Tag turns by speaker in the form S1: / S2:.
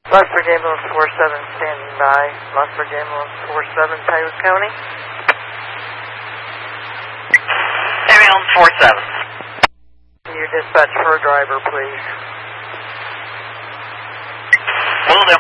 S1: Lockbridge Ambulance 47 standing by. Lockbridge Ambulance 47, Tioga County.
S2: Ambulance 47.
S1: Your dispatch for a driver, please.
S2: Will do.